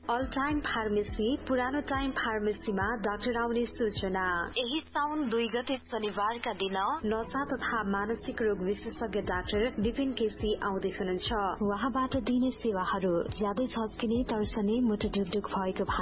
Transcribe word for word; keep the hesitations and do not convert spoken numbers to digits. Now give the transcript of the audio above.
All time pharmacy पुरानो time फार्मेसीमा doctor आउने सूचना। यही साउन दुई गते शनिबारका दिन नशा तथा मानसिक रोग विशेषज्ञ डाक्टर विपिन केसी आउँदै हुनुहुन्छ। उहाँबाट दिने सेवाहरू ज्यादै झस्किने तर्सने मुटु ढुकढुक भएको